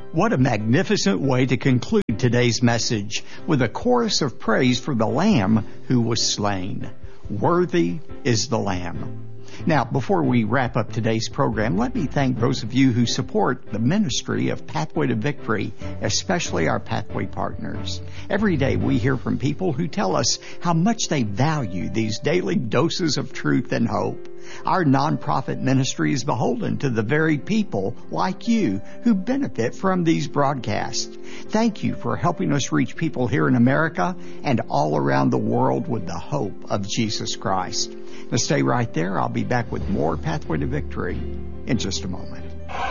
What a magnificent way to conclude today's message with a chorus of praise for the Lamb who was slain. Worthy is the Lamb. Now, before we wrap up today's program, let me thank those of you who support the ministry of Pathway to Victory, especially our Pathway partners. Every day we hear from people who tell us how much they value these daily doses of truth and hope. Our nonprofit ministry is beholden to the very people like you who benefit from these broadcasts. Thank you for helping us reach people here in America and all around the world with the hope of Jesus Christ. Now stay right there. I'll be back with more Pathway to Victory in just a moment.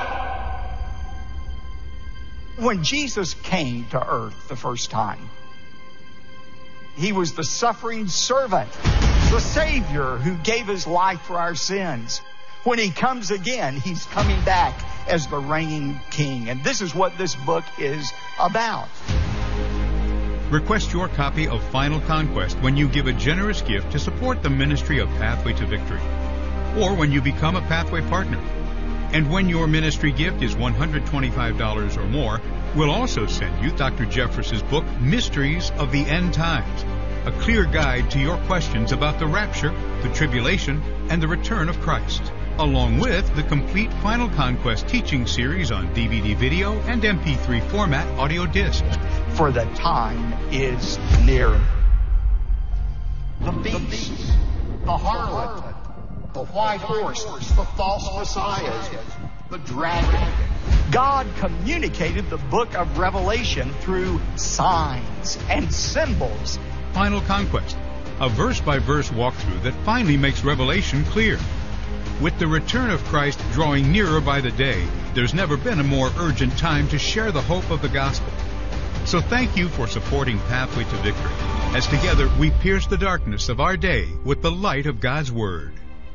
When Jesus came to earth the first time, He was the suffering servant, the Savior who gave His life for our sins. When He comes again, He's coming back as the reigning King. And this is what this book is about. Request your copy of Final Conquest when you give a generous gift to support the ministry of Pathway to Victory, or when you become a Pathway partner. And when your ministry gift is $125 or more, we'll also send you Dr. Jeffress's book, Mysteries of the End Times, a clear guide to your questions about the rapture, the tribulation, and the return of Christ, along with the complete Final Conquest teaching series on DVD video and MP3 format audio disc. For the time is near. The beast, the harlot, the white horse, the false messiahs, the dragon. God communicated the book of Revelation through signs and symbols. Final Conquest, a verse-by-verse walkthrough that finally makes Revelation clear. With the return of Christ drawing nearer by the day, there's never been a more urgent time to share the hope of the gospel. So thank you for supporting Pathway to Victory, as together we pierce the darkness of our day with the light of God's Word.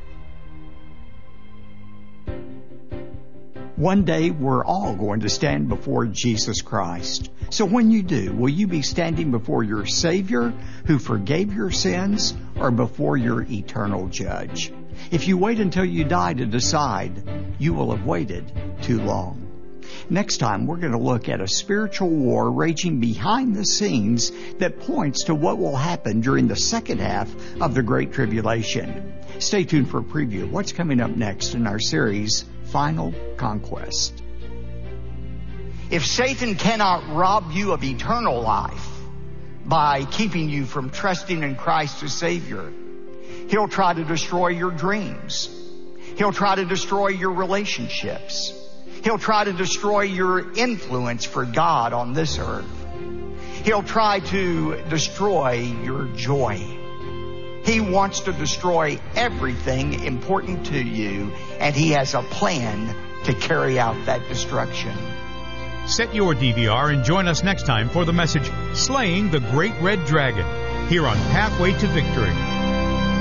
One day we're all going to stand before Jesus Christ. So when you do, will you be standing before your Savior who forgave your sins, or before your eternal judge? If you wait until you die to decide, you will have waited too long. Next time, we're going to look at a spiritual war raging behind the scenes that points to what will happen during the second half of the Great Tribulation. Stay tuned for a preview of what's coming up next in our series, Final Conquest. If Satan cannot rob you of eternal life by keeping you from trusting in Christ as Savior, he'll try to destroy your dreams. He'll try to destroy your relationships. He'll try to destroy your influence for God on this earth. He'll try to destroy your joy. He wants to destroy everything important to you, and he has a plan to carry out that destruction. Set your DVR and join us next time for the message, Slaying the Great Red Dragon, here on Pathway to Victory.